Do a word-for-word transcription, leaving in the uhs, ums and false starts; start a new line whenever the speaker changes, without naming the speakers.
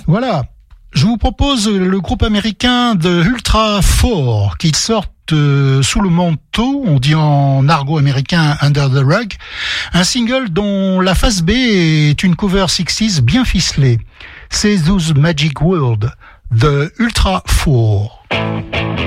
Voilà. Je vous propose le groupe américain de Ultra Four qui sort euh, sous le manteau, on dit en argot américain Under the Rug, un single dont la face B est une cover sixties bien ficelée. C'est Those Magic World de Ultra Four.